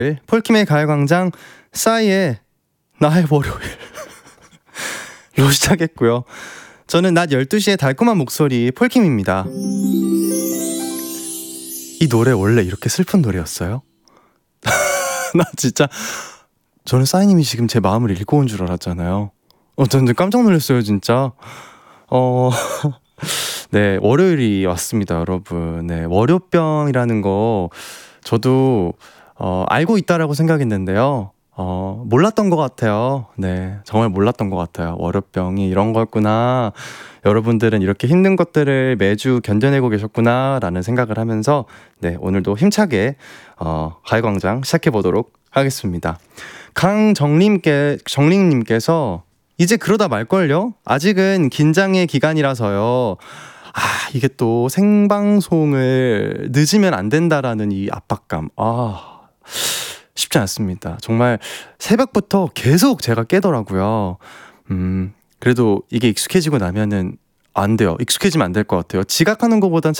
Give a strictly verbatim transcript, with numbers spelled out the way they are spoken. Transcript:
폴킴의 가요광장 싸이의 나의 월요일로 시작했고요. 저는 낮 열두 시에 달콤한 목소리 폴킴입니다. 이 노래 원래 이렇게 슬픈 노래였어요? 나 진짜 저는 싸이님이 지금 제 마음을 읽고 온 줄 알았잖아요. 어, 저는 깜짝 놀랐어요 진짜. 어... 네, 월요일이 왔습니다 여러분. 네, 월요병이라는 거 저도 어, 알고 있다라고 생각했는데요. 어, 몰랐던 것 같아요. 네, 정말 몰랐던 것 같아요. 월요병이 이런 거였구나. 여러분들은 이렇게 힘든 것들을 매주 견뎌내고 계셨구나 라는 생각을 하면서 네, 오늘도 힘차게 어, 가요광장 시작해보도록 하겠습니다. 강정림께, 정림님께서 이제 그러다 말걸요? 아직은 긴장의 기간이라서요. 아, 이게 또 생방송을 늦으면 안 된다라는 이 압박감. 아, 쉽지 않습니다. 정말 새벽부터 계속 제가 깨더라고요. 음, 그래도 이게 익숙해지고 나면은 안 돼요. 익숙해지면 안 될 것 같아요. 지각하는 것보단